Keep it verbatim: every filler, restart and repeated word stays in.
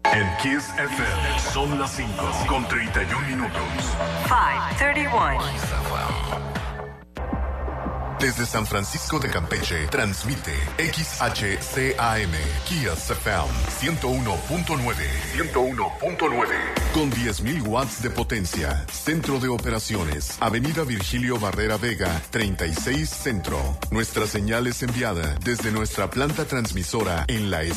En Kiss F M son las cinco con treinta y un minutos. cinco treinta y uno. Desde San Francisco de Campeche, transmite X H C A M, Kiss F M, ciento uno punto nueve. ciento uno punto nueve. Con diez mil watts de potencia. Centro de operaciones. Avenida Virgilio Barrera Vega, treinta y seis Centro. Nuestra señal es enviada desde nuestra planta transmisora en la